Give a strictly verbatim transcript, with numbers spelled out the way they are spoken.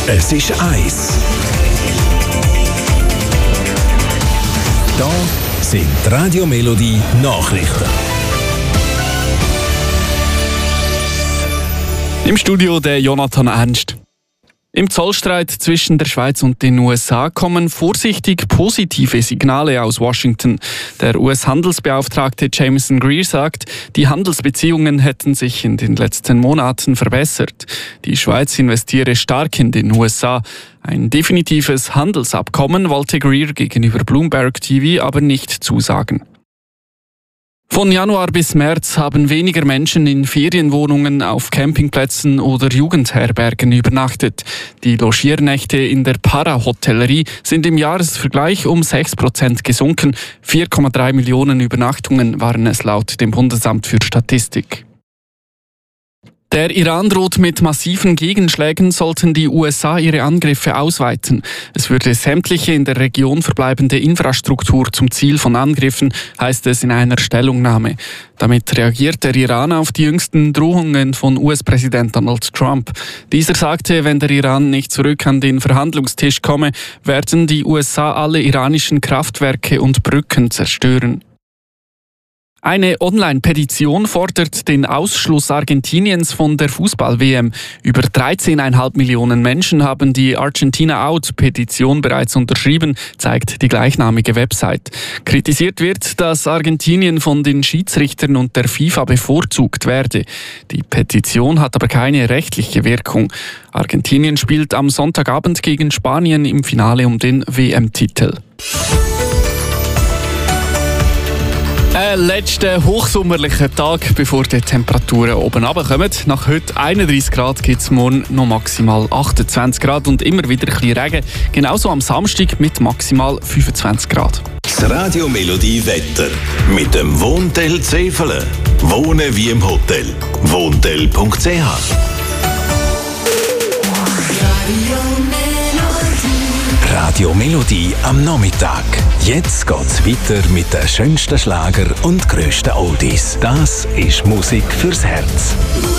Es ist eins. Da sind die Radio Melodie Nachrichten. Im Studio der Jonathan Ernst. Im Zollstreit zwischen der Schweiz und den U S A kommen vorsichtig positive Signale aus Washington. Der U S-Handelsbeauftragte Jameson Greer sagt, die Handelsbeziehungen hätten sich in den letzten Monaten verbessert. Die Schweiz investiere stark in den U S A. Ein definitives Handelsabkommen wollte Greer gegenüber Bloomberg T V aber nicht zusagen. Von Januar bis März haben weniger Menschen in Ferienwohnungen, auf Campingplätzen oder Jugendherbergen übernachtet. Die Logiernächte in der Parahotellerie sind im Jahresvergleich um sechs Prozent gesunken. vier Komma drei Millionen Übernachtungen waren es laut dem Bundesamt für Statistik. Der Iran droht mit massiven Gegenschlägen, sollten die U S A ihre Angriffe ausweiten. Es würde sämtliche in der Region verbleibende Infrastruktur zum Ziel von Angriffen, heißt es in einer Stellungnahme. Damit reagiert der Iran auf die jüngsten Drohungen von U S-Präsident Donald Trump. Dieser sagte, wenn der Iran nicht zurück an den Verhandlungstisch komme, werden die U S A alle iranischen Kraftwerke und Brücken zerstören. Eine Online-Petition fordert den Ausschluss Argentiniens von der Fußball-W M. Über dreizehn Komma fünf Millionen Menschen haben die Argentina-Out-Petition bereits unterschrieben, zeigt die gleichnamige Website. Kritisiert wird, dass Argentinien von den Schiedsrichtern und der FIFA bevorzugt werde. Die Petition hat aber keine rechtliche Wirkung. Argentinien spielt am Sonntagabend gegen Spanien im Finale um den W M-Titel. Ein letzter hochsommerlicher Tag, bevor die Temperaturen oben runterkommen. Nach heute einunddreißig Grad gibt es morgen noch maximal achtundzwanzig Grad und immer wieder ein bisschen Regen. Genauso am Samstag mit maximal fünfundzwanzig Grad. Das Radio Melodie Wetter mit dem Wohntel Zefelen. Wohnen wie im Hotel. Wohntel punkt c h. Radio Melodie am Nachmittag. Jetzt geht's weiter mit den schönsten Schlager und grössten Oldies. Das ist Musik fürs Herz.